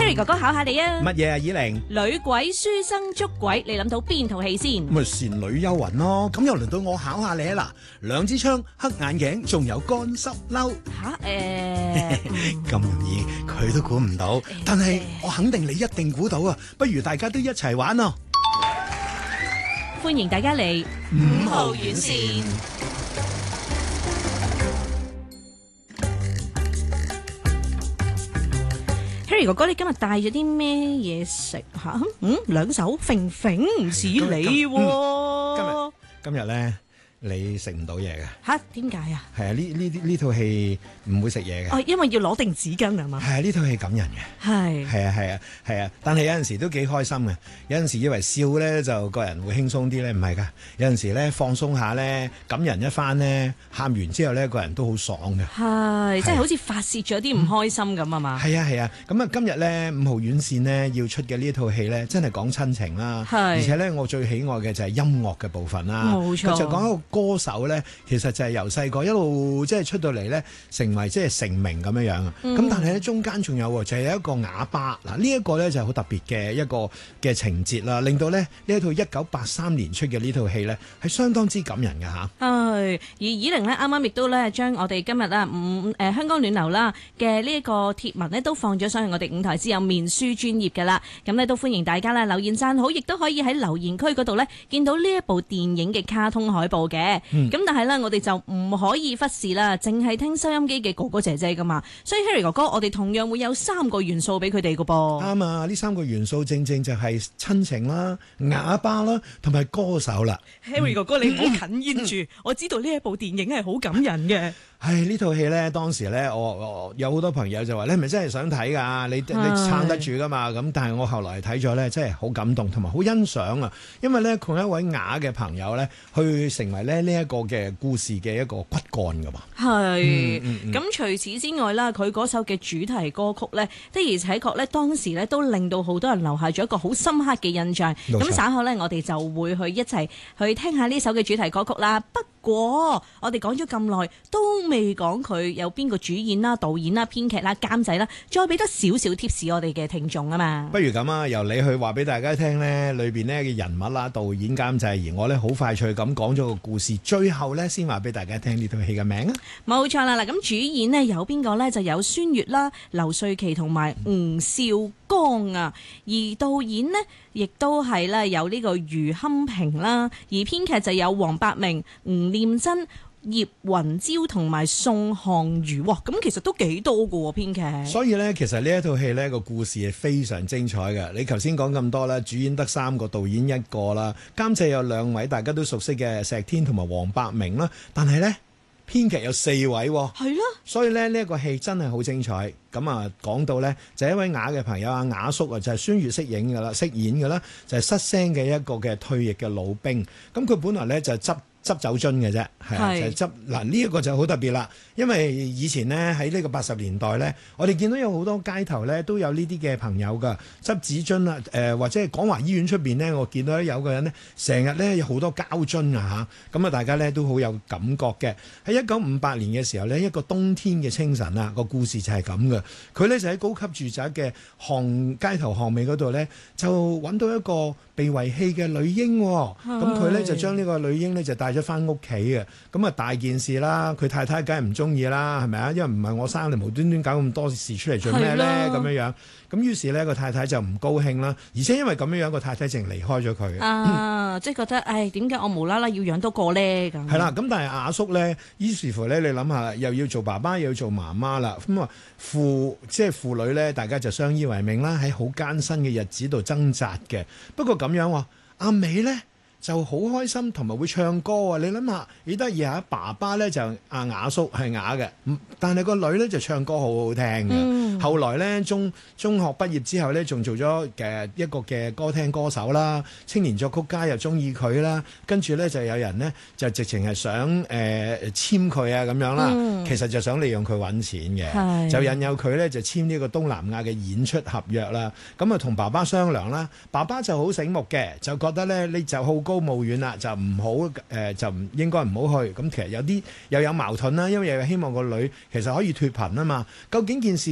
Harry 哥哥考下你啊！ 乜嘢啊，以玲？ 女鬼書生捉鬼，你諗到邊套戲先？ 咪倩女幽魂咯。咁又輪到我考下你啦。兩支槍、黑眼鏡，仲有乾濕褸。咁容易佢都估唔到，但係我肯定你一定估到啊！不如大家都一齊玩咯。 歡迎大家嚟 5號院線。 Harry 哥哥，你今日帶咗啲咩嘢食吓？兩手揈揈唔似你喎。 今日咧，你食唔到嘢嘅吓？點解啊？ 係啊，呢套戲唔會食嘢嘅。 哦，因為要攞定紙巾係嘛？ 係啊，呢套戲感人嘅。係啊，但係有陣時都幾開心嘅。有陣時以為笑咧就個人會輕鬆啲咧，唔係㗎。有陣時咧放鬆下咧，感人一番咧，喊完之後咧個人都好爽嘅。 係，即係好似發泄咗啲唔開心咁啊嘛。 係啊，咁啊今日咧5號院線呢要出嘅呢套戲咧，真係講親情啦。而且咧我最喜愛嘅就係音樂嘅部分啦。 冇錯， 就講一個歌手咧，其實就係由細個一路即係出到嚟咧，成為即係成名咁樣樣啊。咁但係咧中間仲有就係有一個啞巴嗱，呢一個咧就係好特別嘅一個嘅情節啦，令到咧呢一套1983年出嘅呢套戲咧係相當之感人嘅嚇。 而以玲咧啱啱亦都咧將我哋今日啦香港暖流啦嘅呢一個貼文咧都放咗上去我哋5台之友面書專頁㗎啦。咁咧都歡迎大家咧留言讚好，亦都可以喺留言區嗰度咧見到呢一部電影嘅卡通海報嘅。咁但係咧我哋就唔可以忽視啦，淨係聽收音機嘅哥哥姐姐噶嘛。所以 Harry 哥哥，我哋同樣會有3個元素俾佢哋噶噃。 啱啊！呢3個元素正正就係親情啦、啞巴啦，同埋歌手啦。 Harry 哥哥，你唔好近煙住，我知道呢一部電影係好感人嘅。 呢套戲咧，當時咧，我有好多朋友就話：你係咪真係想睇㗎？你撐得住㗎嘛？咁但係我後來睇咗咧，真係好感動同埋好欣賞啊！因為咧，佢一位啞嘅朋友咧，去成為咧呢一個嘅故事嘅一個骨幹㗎嘛。 係。咁除此之外啦，佢嗰首嘅主題歌曲咧，的而且確咧，當時咧都令到好多人留下咗一個好深刻嘅印象。咁稍後咧，我哋就會去一齊去聽下呢首嘅主題歌曲啦。不過我哋講咗咁耐都未講佢有邊個主演啦、導演啦、編劇啦、監製啦，再俾多少少 tips 我哋嘅聽眾啊嘛。 不如咁啊，由你去話俾大家聽呢裏邊呢嘅人物啦、導演、監製，而我呢好快脆咁講咗個故事，最後呢先話俾大家聽呢套戲嘅名啊。 冇錯啦，嗱咁主演呢有邊個呢？就有孫越啦、劉瑞琪同埋吳少剛啊，而導演呢亦都係咧有呢個余堪平啦，而編劇就有黃百鳴、吳念真、葉雲嬌同埋宋漢瑜，哇！咁其實都幾多個喎編劇。 所以呢，其實呢一套戲呢個故事係非常精彩嘅。你頭先講咁多啦，主演得3個，導演1個啦，監製有2位大家都熟悉嘅石天同埋黃百鳴啦，但係呢，編劇有4位喎。係咯。所以呢，呢一個戲真係好精彩。咁啊，講到呢，就係一位啞嘅朋友啊，啞叔啊，就係孫越飾演嘅啦，就係失聲嘅一個嘅退役嘅老兵。咁佢本來呢，就執酒樽嘅啫，係就執嗱呢一個就好特別啦，因為以前呢，喺呢個80年代呢，我哋見到有好多街頭呢都有呢啲嘅朋友噶執紙樽啊，或者係廣華醫院出邊呢，我見到有個人呢，成日呢有好多膠樽啊嚇，咁啊大家呢都好有感覺嘅。喺1958年嘅時候呢，一個冬天嘅清晨啊，個故事就係咁嘅。佢呢就喺高級住宅嘅街頭巷尾嗰度呢，就揾到一個被遺棄嘅女嬰，咁佢呢就將呢個女嬰呢就帶咗翻屋企嘅，咁啊大件事啦，佢太太梗係唔中意啦，係咪啊？因為唔係我生，你無端端搞咁多事出嚟做咩咧？咁樣，咁於是呢個太太就唔高興啦，而且因為咁樣個太太淨離開咗佢即係覺得，點解我無啦啦要養多個咧？咁係啦，咁但係阿叔咧，於是乎咧，你諗下，又要做爸爸，又要做媽媽啦，咁啊父女咧，大家就相依為命啦，喺好艱辛嘅日子度掙扎嘅。不過咁樣，阿美咧就好開心，同埋會唱歌啊！你諗下，幾得意啊！爸爸咧就啞叔係啞嘅，但係個女咧就唱歌好好聽嘅。後來咧中學畢業之後咧，仲做咗一個嘅歌廳歌手啦，青年作曲家又中意佢啦，跟住咧就有人咧就直情係想簽佢啊咁樣啦，其實就想利用佢揾錢嘅，就引誘佢咧就簽呢個東南亞嘅演出合約啦。咁啊同爸爸商量啦，爸爸就好醒目嘅，就覺得咧你就好高騖遠啦，就唔好就唔應該唔好去。咁其實有啲又有矛盾啦，因為又希望個女其實可以脫貧啊嘛。究竟件事